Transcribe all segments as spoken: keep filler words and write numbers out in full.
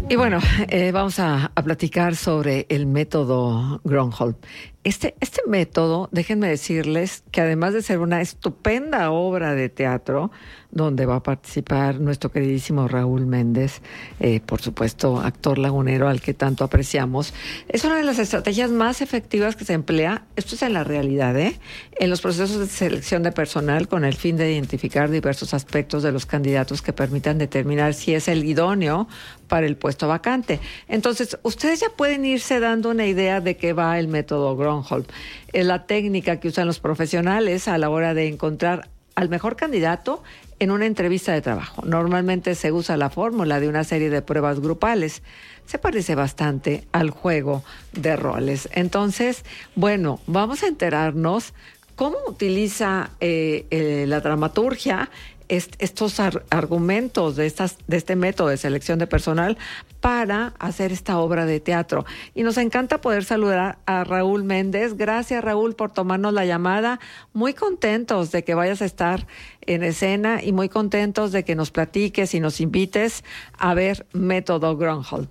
Y bueno, eh, vamos a, a platicar sobre el método Gronholm. Este, este método, déjenme decirles que además de ser una estupenda obra de teatro, donde va a participar nuestro queridísimo Raúl Méndez, eh, por supuesto, actor lagunero al que tanto apreciamos, es una de las estrategias más efectivas que se emplea, esto es en la realidad, ¿eh? en los procesos de selección de personal con el fin de identificar diversos aspectos de los candidatos que permitan determinar si es el idóneo para el puesto vacante. Entonces, ustedes ya pueden irse dando una idea de qué va el método Gronholm. Es la técnica que usan los profesionales a la hora de encontrar al mejor candidato en una entrevista de trabajo. Normalmente se usa la fórmula de una serie de pruebas grupales. Se parece bastante al juego de roles. Entonces, bueno, vamos a enterarnos cómo utiliza eh, eh, la dramaturgia est- estos ar- argumentos de, estas, de este método de selección de personal para hacer esta obra de teatro. Y nos encanta poder saludar a Raúl Méndez. Gracias, Raúl, por tomarnos la llamada. Muy contentos de que vayas a estar en escena y muy contentos de que nos platiques y nos invites a ver Método Gronholm.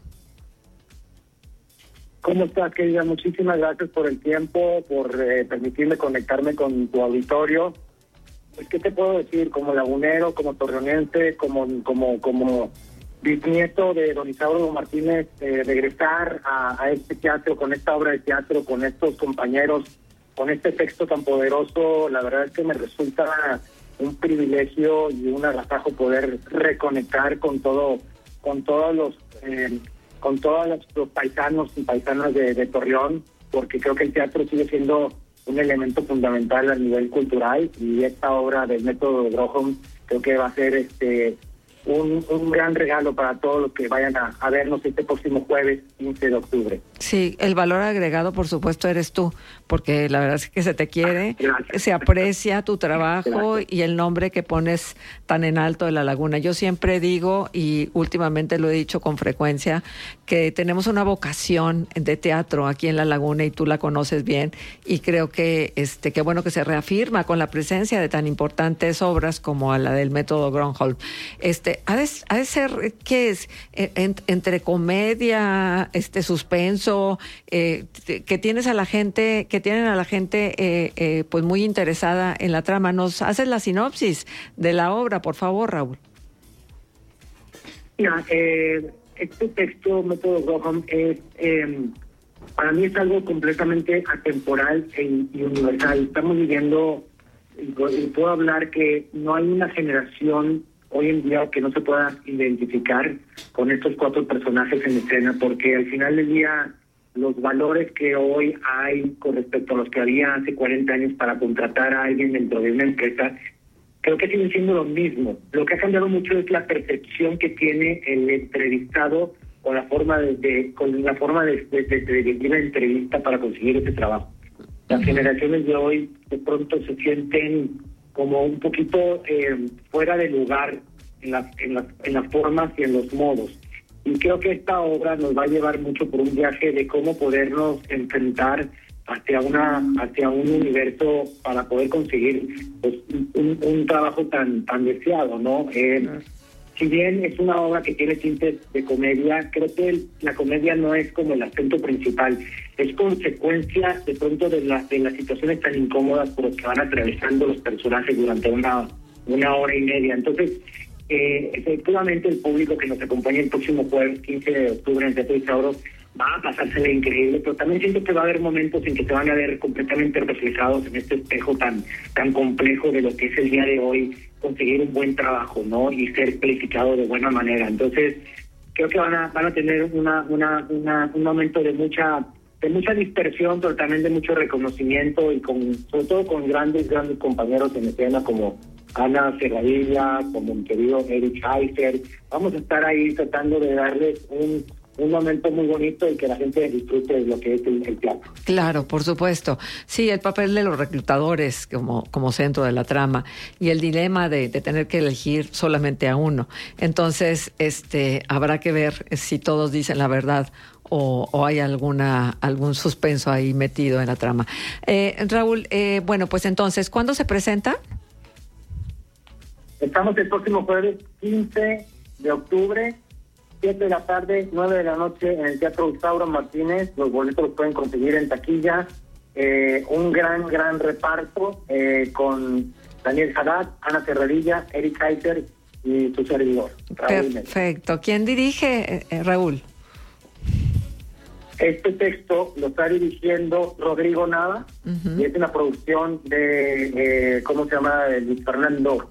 ¿Cómo estás, querida? Muchísimas gracias por el tiempo, por eh, permitirme conectarme con tu auditorio. Pues, ¿qué te puedo decir? Como lagunero, como torreonense, como como como bisnieto de don Isauro Martínez, eh, regresar a, a este teatro, con esta obra de teatro, con estos compañeros, con este texto tan poderoso, la verdad es que me resulta un privilegio y un agasajo poder reconectar con todo, con todos los, eh, con todos los, los paisanos y paisanas de, de Torreón, porque creo que el teatro sigue siendo un elemento fundamental a nivel cultural, y esta obra del método Gronholm creo que va a ser este Un, un gran regalo para todos los que vayan a, a vernos este próximo jueves quince de octubre. Sí, el valor agregado, por supuesto, eres tú, porque la verdad es que se te quiere, Gracias. se aprecia tu trabajo. Gracias. Y el nombre que pones tan en alto de la Laguna. Yo siempre digo, y últimamente lo he dicho con frecuencia, que tenemos una vocación de teatro aquí en la Laguna, y tú la conoces bien, y creo que este qué bueno que se reafirma con la presencia de tan importantes obras como la del método Gronholm. Este, ha de, ha de ser, ¿qué es? En, entre comedia, este suspenso, eh, que tienes a la gente, que tienen a la gente eh, eh, pues muy interesada en la trama. ¿Nos haces la sinopsis de la obra, por favor, Raúl? Mira, eh, este texto, método Gronholm, es eh, para mí es algo completamente atemporal e, y universal. Estamos viviendo, y puedo hablar que no hay una generación hoy en día que no se pueda identificar con estos cuatro personajes en escena, porque al final del día los valores que hoy hay con respecto a los que había hace cuarenta años para contratar a alguien dentro de una empresa, creo que siguen siendo lo mismo. Lo que ha cambiado mucho es la percepción que tiene el entrevistado con la forma de, de con la forma de, de, de, de, de una entrevista para conseguir ese trabajo. Las generaciones de hoy de pronto se sienten como un poquito eh, fuera de lugar en las, en, las, en las formas y en los modos. Y creo que esta obra nos va a llevar mucho por un viaje de cómo podernos enfrentar hacia una hacia un universo para poder conseguir pues, un, un trabajo tan tan deseado, ¿no? Eh, si bien es una obra que tiene tintes de comedia, creo que el, la comedia no es como el acento principal, es consecuencia de pronto de, la, de las situaciones tan incómodas por las que van atravesando los personajes durante una, una hora y media. Entonces, eh, efectivamente el público que nos acompaña el próximo jueves quince de octubre en el Teatro Isauro va a pasársela increíble, pero también siento que va a haber momentos en que se van a ver completamente reflejados en este espejo tan tan complejo de lo que es el día de hoy, conseguir un buen trabajo, ¿no? Y ser calificado de buena manera. Entonces, creo que van a van a tener una una una un momento de mucha de mucha dispersión, pero también de mucho reconocimiento, y con sobre todo con grandes grandes compañeros en escena como Ana Serradilla, como mi querido Eric Heiser. Vamos a estar ahí tratando de darles un un momento muy bonito y que la gente disfrute de lo que es el, el teatro. Claro, por supuesto. Sí, el papel de los reclutadores como, como centro de la trama, y el dilema de, de tener que elegir solamente a uno. Entonces, este, habrá que ver si todos dicen la verdad o, o hay alguna algún suspenso ahí metido en la trama. Eh, Raúl, eh, bueno, pues entonces, ¿cuándo se presenta? Estamos el próximo jueves quince de octubre siete de la tarde, nueve de la noche en el Teatro Isauro Martínez. Los boletos los pueden conseguir en taquilla. Eh, un gran, gran reparto eh, con Daniel Haddad, Ana Terradilla, Eric Kaiser y su servidor, Raúl. Perfecto. ¿Quién dirige, eh, Raúl? Este texto lo está dirigiendo Rodrigo Nava, uh-huh. y es una producción de, eh, ¿cómo se llama?, de Luis Fernando.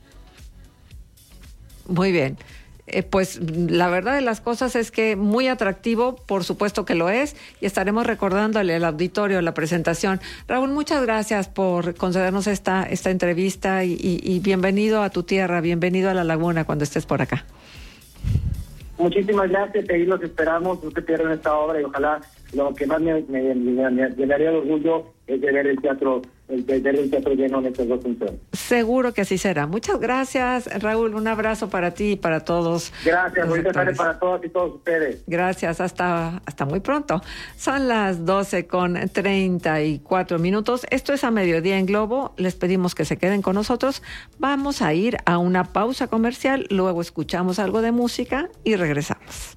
Muy bien. Eh, pues la verdad de las cosas es que muy atractivo, por supuesto que lo es, y estaremos recordándole al auditorio la presentación. Raúl, muchas gracias por concedernos esta, esta entrevista y, y, y bienvenido a tu tierra, bienvenido a La Laguna cuando estés por acá. Muchísimas gracias, ahí los esperamos, no se pierdan esta obra y ojalá lo que más me, me, me, me llenaría de orgullo es de ver el teatro, el, de ver el teatro lleno en estas dos funciones. Seguro que así será. Muchas gracias, Raúl, un abrazo para ti y para todos. Gracias, bonita tarde para todos y todos ustedes. Gracias, hasta, hasta muy pronto. Son las doce con treinta y cuatro minutos. Esto es A Mediodía en Globo. Les pedimos que se queden con nosotros. Vamos a ir a una pausa comercial, luego escuchamos algo de música y regresamos.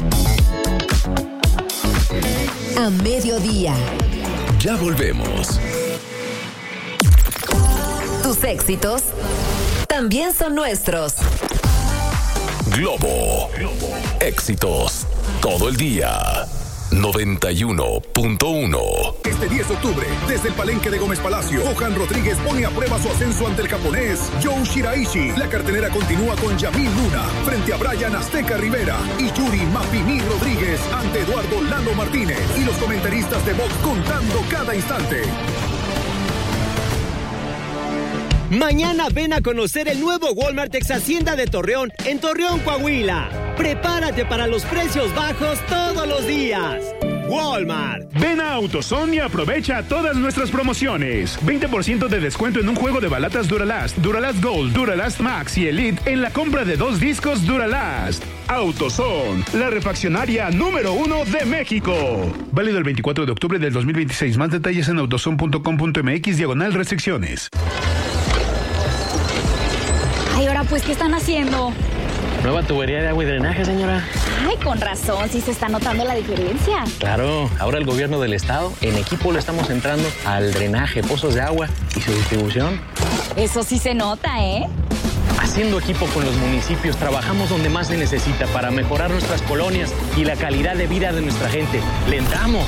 A Mediodía. Ya volvemos. Tus éxitos también son nuestros. Globo. Éxitos todo el día. noventa y uno punto uno. Este diez de octubre, desde el Palenque de Gómez Palacio, Johan Rodríguez pone a prueba su ascenso ante el japonés Joe Shiraishi. La cartelera continúa con Yamil Luna frente a Brian Azteca Rivera y Yuri Mapimí Rodríguez ante Eduardo Lalo Martínez y los comentaristas de Vox contando cada instante. Mañana ven a conocer el nuevo Walmart Ex Hacienda de Torreón en Torreón, Coahuila. Prepárate para los precios bajos todos los días. Walmart. Ven a AutoZone y aprovecha todas nuestras promociones. veinte por ciento de descuento en un juego de balatas Duralast, Duralast Gold, Duralast Max y Elite en la compra de dos discos Duralast. AutoZone, la refaccionaria número uno de México. Válido el veinticuatro de octubre del dos mil veintiséis. Más detalles en autozone punto com punto m x diagonal restricciones. Ay, ahora pues, ¿qué están haciendo? Nueva tubería de agua y drenaje, señora. Ay, con razón, sí se está notando la diferencia. Claro, ahora el gobierno del estado, en equipo le estamos entrando al drenaje, pozos de agua y su distribución. Eso sí se nota, ¿eh? Haciendo equipo con los municipios, trabajamos donde más se necesita para mejorar nuestras colonias y la calidad de vida de nuestra gente. ¡Le entramos!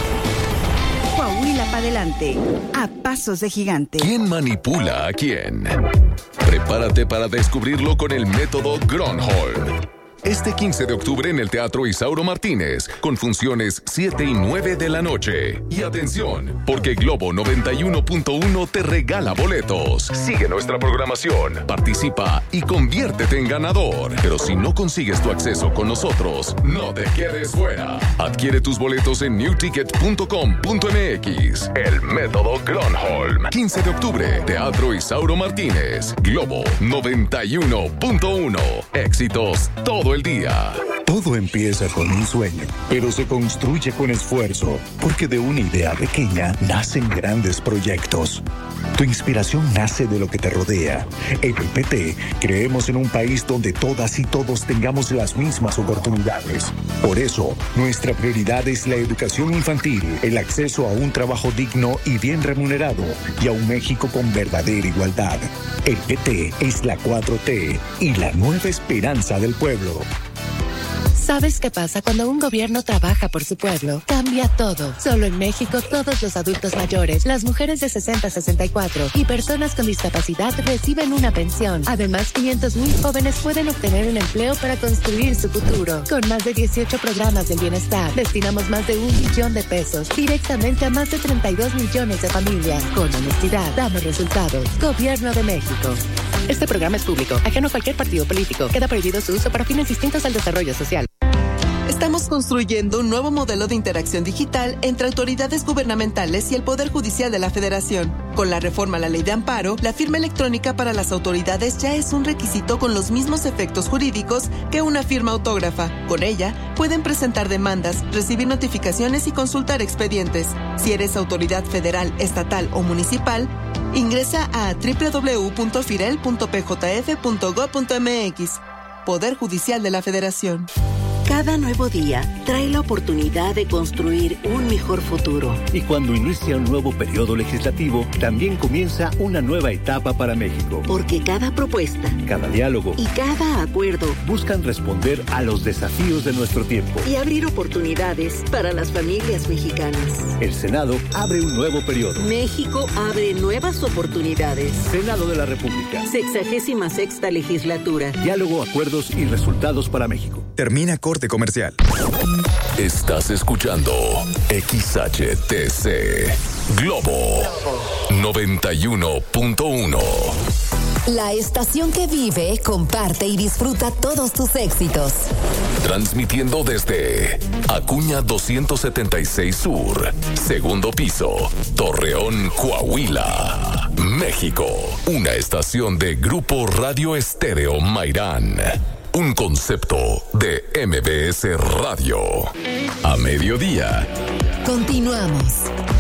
Coahuila para adelante, a pasos de gigante. ¿Quién manipula a quién? Prepárate para descubrirlo con el método Gronholm. Este quince de octubre en el Teatro Isauro Martínez, con funciones siete y nueve de la noche. Y atención, porque Globo noventa y uno punto uno te regala boletos. Sigue nuestra programación, participa y conviértete en ganador. Pero si no consigues tu acceso con nosotros, no te quedes fuera. Adquiere tus boletos en new ticket punto com punto m x. El método Gronholm. quince de octubre, Teatro Isauro Martínez. Globo noventa y uno punto uno. Éxitos todo el día. Todo empieza con un sueño, pero se construye con esfuerzo, porque de una idea pequeña nacen grandes proyectos. Tu inspiración nace de lo que te rodea. En el P T creemos en un país donde todas y todos tengamos las mismas oportunidades. Por eso, nuestra prioridad es la educación infantil, el acceso a un trabajo digno y bien remunerado, y a un México con verdadera igualdad. El P T es la cuatro T y la nueva esperanza del pueblo. ¿Sabes qué pasa cuando un gobierno trabaja por su pueblo? Cambia todo. Solo en México, todos los adultos mayores, las mujeres de sesenta a sesenta y cuatro y personas con discapacidad reciben una pensión. Además, quinientos mil jóvenes pueden obtener un empleo para construir su futuro. Con más de dieciocho programas del bienestar, destinamos más de un millón de pesos directamente a más de treinta y dos millones de familias. Con honestidad, damos resultados. Gobierno de México. Este programa es público, ajeno a cualquier partido político. Queda prohibido su uso para fines distintos al desarrollo social. Estamos construyendo un nuevo modelo de interacción digital entre autoridades gubernamentales y el Poder Judicial de la Federación. Con la reforma a la Ley de Amparo, la firma electrónica para las autoridades ya es un requisito con los mismos efectos jurídicos que una firma autógrafa. Con ella, pueden presentar demandas, recibir notificaciones y consultar expedientes. Si eres autoridad federal, estatal o municipal, ingresa a doble u doble u doble u punto firel punto p j f punto gob punto m x. Poder Judicial de la Federación. Cada nuevo día trae la oportunidad de construir un mejor futuro. Y cuando inicia un nuevo periodo legislativo, también comienza una nueva etapa para México. Porque cada propuesta, cada diálogo y cada acuerdo buscan responder a los desafíos de nuestro tiempo y abrir oportunidades para las familias mexicanas. El Senado abre un nuevo periodo. México abre nuevas oportunidades. Senado de la República. Sexagésima sexta legislatura. Diálogo, acuerdos y resultados para México. Termina corte comercial. Estás escuchando X H T C Globo noventa y uno punto uno. La estación que vive, comparte y disfruta todos tus éxitos. Transmitiendo desde Acuña doscientos setenta y seis Sur, segundo piso, Torreón, Coahuila, México. Una estación de Grupo Radio Estéreo Mairán. Un concepto de M B S Radio. A mediodía. Continuamos.